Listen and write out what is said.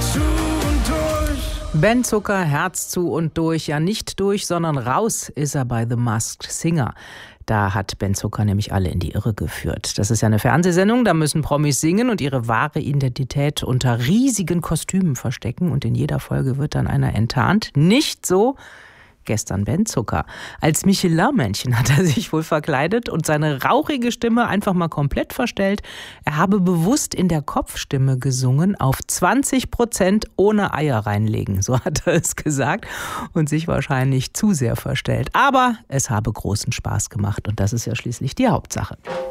zu und durch. Ben Zucker, Herz zu und durch. Ja, nicht durch, sondern raus ist er bei The Masked Singer. Da hat Ben Zucker nämlich alle in die Irre geführt. Das ist ja eine Fernsehsendung, da müssen Promis singen und ihre wahre Identität unter riesigen Kostümen verstecken. Und in jeder Folge wird dann einer enttarnt. Nicht so gestern Ben Zucker. Als Michelin-Männchen hat er sich wohl verkleidet und seine rauchige Stimme einfach mal komplett verstellt. Er habe bewusst in der Kopfstimme gesungen, auf 20% ohne Eier reinlegen. So hat er es gesagt und sich wahrscheinlich zu sehr verstellt. Aber es habe großen Spaß gemacht und das ist ja schließlich die Hauptsache.